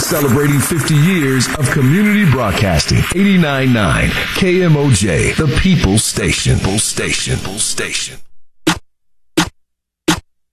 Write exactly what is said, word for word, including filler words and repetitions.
Celebrating fifty years of community broadcasting. eighty-nine point nine K M O J, the People's Station. People's Station. People's Station.